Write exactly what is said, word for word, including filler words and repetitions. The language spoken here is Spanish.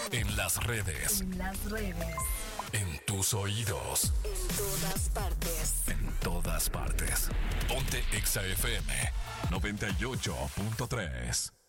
En las redes. En las redes. En tus oídos. En todas partes. En todas partes. Ponte Exa F M noventa y ocho punto tres.